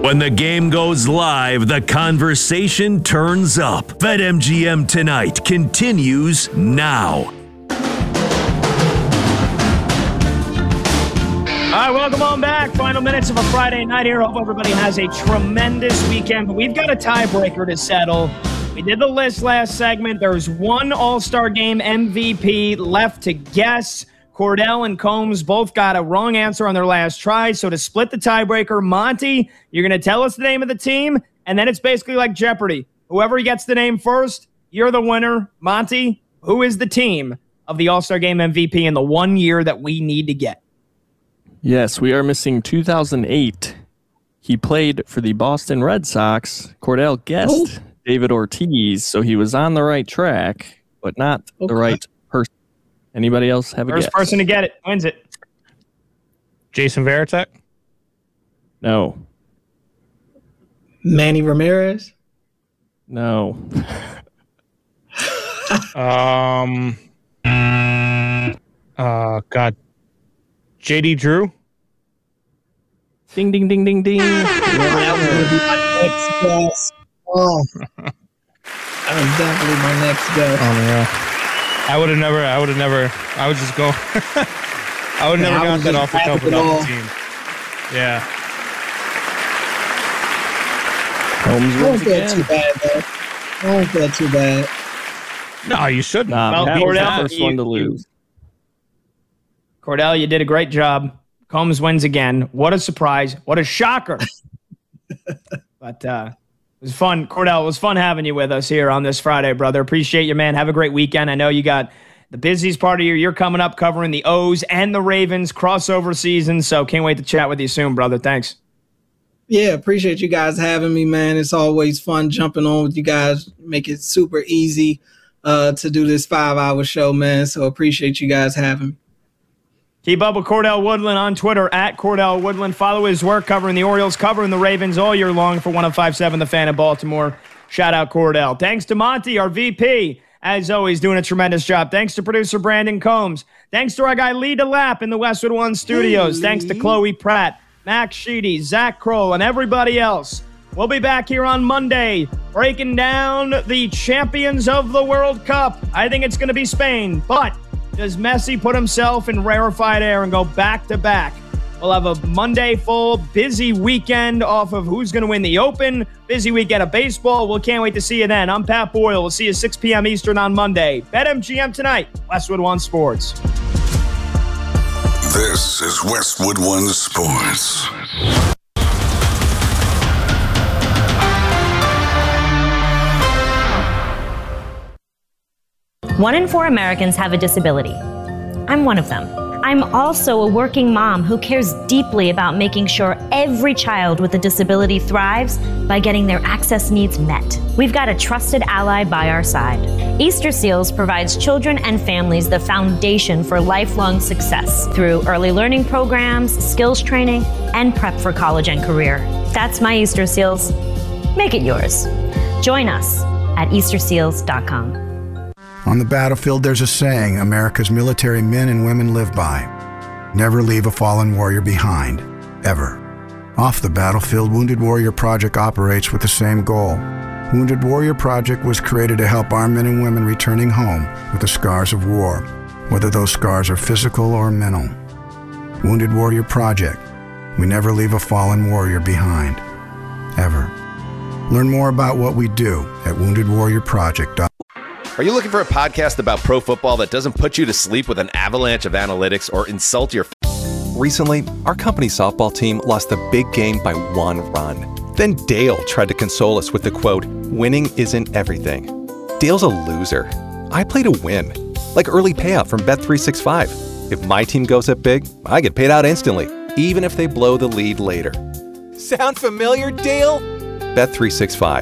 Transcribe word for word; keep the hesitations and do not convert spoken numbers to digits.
When the game goes live, the conversation turns up. BetMGM Tonight continues now. All right, welcome on back. Final minutes of a Friday night here. Hope everybody has a tremendous weekend. But we've got a tiebreaker to settle. We did the list last segment. There's one All-Star Game M V P left to guess. Cordell and Combs both got a wrong answer on their last try. So to split the tiebreaker, Monty, you're going to tell us the name of the team, and then it's basically like Jeopardy. Whoever gets the name first, you're the winner. Monty, who is the team of the All-Star Game M V P in the one year that we need to get? Yes, we are missing two thousand eight. He played for the Boston Red Sox. Cordell guessed oh. David Ortiz, so he was on the right track, but not okay. the right person. Anybody else have a First guess? First person to get it wins it. Jason Varitek? No. Manny Ramirez? No. um. Uh, God. J D Drew? Ding, ding, ding, ding, ding. That was going to be my next guess. Oh. That was definitely my next guess. Oh, yeah. I would have never, I would have never, I would just go, I would have never got that off the cuff without the team. Yeah. Holmes Don't wins feel again. too bad, though. Don't feel too bad. No, you shouldn't. Nah, Well, that was the Cordell, first you- one to lose. Cordell, you did a great job. Combs wins again. What a surprise. What a shocker. But uh, it was fun. Cordell, it was fun having you with us here on this Friday, brother. Appreciate you, man. Have a great weekend. I know you got the busiest part of your year coming up covering the O's and the Ravens crossover season, so can't wait to chat with you soon, brother. Thanks. Yeah, appreciate you guys having me, man. It's always fun jumping on with you guys. Make it super easy uh, to do this five-hour show, man. So appreciate you guys having me. Keep up with Cordell Woodland on Twitter, at Cordell Woodland. Follow his work covering the Orioles, covering the Ravens all year long for one oh five point seven The Fan in Baltimore. Shout out Cordell. Thanks to Monty, our V P, as always, doing a tremendous job. Thanks to producer Brandon Combs. Thanks to our guy Lee DeLapp in the Westwood One Studios. Hey, Thanks to Chloe Pratt, Max Sheedy, Zach Kroll, and everybody else. We'll be back here on Monday breaking down the champions of the World Cup. I think it's going to be Spain, but does Messi put himself in rarefied air and go back-to-back? We'll have a Monday full, busy weekend off of who's going to win the Open, busy weekend of baseball. We can't wait to see you then. I'm Pat Boyle. We'll see you six p.m. Eastern on Monday. BetMGM Tonight, Westwood One Sports. This is Westwood One Sports. One in four Americans have a disability. I'm one of them. I'm also a working mom who cares deeply about making sure every child with a disability thrives by getting their access needs met. We've got a trusted ally by our side. Easter Seals provides children and families the foundation for lifelong success through early learning programs, skills training, and prep for college and career. That's my Easter Seals. Make it yours. Join us at Easter Seals dot com. On the battlefield, there's a saying America's military men and women live by. Never leave a fallen warrior behind, ever. Off the battlefield, Wounded Warrior Project operates with the same goal. Wounded Warrior Project was created to help our men and women returning home with the scars of war, whether those scars are physical or mental. Wounded Warrior Project. We never leave a fallen warrior behind, ever. Learn more about what we do at wounded warrior project dot com. Are you looking for a podcast about pro football that doesn't put you to sleep with an avalanche of analytics or insult your... Recently, our company softball team lost the big game by one run. Then Dale tried to console us with the quote, "Winning isn't everything." Dale's a loser. I play to win. Like early payout from Bet three sixty-five. If my team goes up big, I get paid out instantly, even if they blow the lead later. Sound familiar, Dale? Bet three sixty-five.